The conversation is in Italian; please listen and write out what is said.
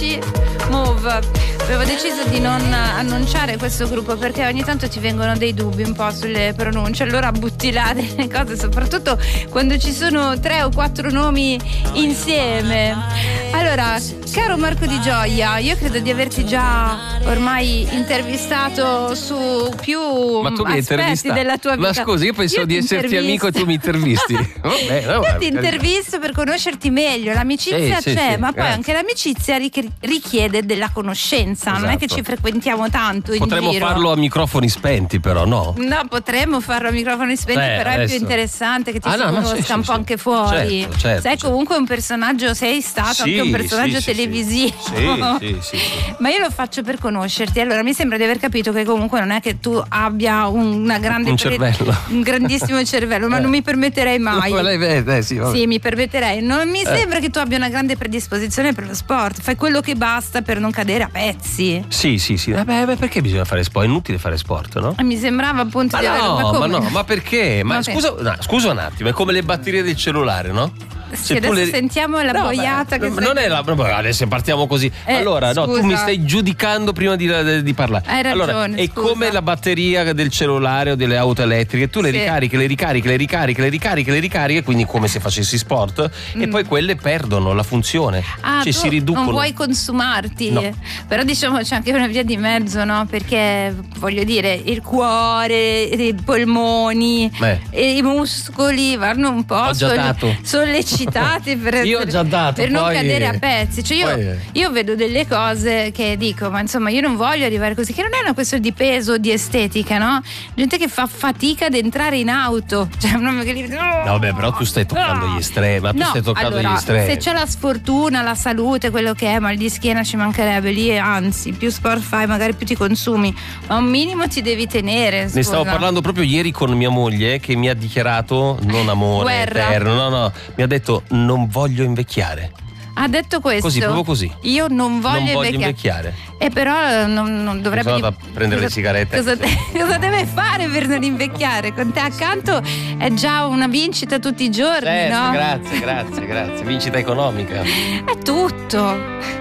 amici Move. Avevo deciso di non annunciare questo gruppo perché ogni tanto ti vengono dei dubbi un po' sulle pronunce, allora butti là delle cose, soprattutto quando ci sono 3 o 4 nomi insieme. Allora, caro Marco Di Gioia, io credo di averti già ormai intervistato su più aspetti della tua vita. Ma scusi, io pensavo di esserti amico e tu mi intervisti. Vabbè, no, io ti intervisto per conoscerti meglio, l'amicizia c'è, ma poi grazie. anche l'amicizia richiede della conoscenza, non è che ci frequentiamo tanto in Potremmo giro. farlo a microfoni spenti, però, no? No, potremmo farlo a microfoni spenti, però è più interessante che ti si conosca un po' anche fuori. Certo, sei comunque un personaggio, sei stato anche un personaggio televisivo. Sì. Ma io lo faccio per conoscerti. Allora, mi sembra di aver capito che comunque non è che tu abbia una grande un grandissimo cervello, ma non mi permetterei mai. Sì, mi permetterei. Non mi sembra che tu abbia una grande predisposizione per lo sport. Fai quello che basta per non cadere a pezzi. Sì. Vabbè, perché bisogna fare sport? È inutile fare sport, no? Mi sembrava appunto di avere. Ma perché? Ma vabbè. scusa un attimo, è come le batterie del cellulare, no? Sì, adesso sentiamo la boiata che non è adesso partiamo così. Allora, no, tu mi stai giudicando prima di parlare. Hai ragione. Allora, è come la batteria del cellulare o delle auto elettriche. Tu le ricarichi, quindi come se facessi sport, e poi quelle perdono la funzione. Cioè si riducono. Non vuoi consumarti. No. Però diciamo c'è anche una via di mezzo, no? Perché voglio dire, il cuore, i polmoni, e i muscoli vanno un po' sollecitati per non cadere a pezzi. Cioè io vedo delle cose che dico, ma insomma io non voglio arrivare così, che non è una questione di peso o di estetica, no? Gente che fa fatica ad entrare in auto, cioè vabbè, però tu stai toccando gli estremi. Se c'è la sfortuna, la salute, quello che è, mal di schiena ci mancherebbe, lì anzi più sport fai magari più ti consumi, ma un minimo ti devi tenere. Ne stavo parlando proprio ieri con mia moglie, che mi ha dichiarato non amore eterno, mi ha detto non voglio invecchiare. Ha detto questo? Così, proprio così. Io non voglio invecchiare. E però non dovrebbe. Sono da prendere le sigarette. Cosa deve fare per non invecchiare? Con te accanto è già una vincita tutti i giorni, no? Grazie. Vincita economica. È tutto.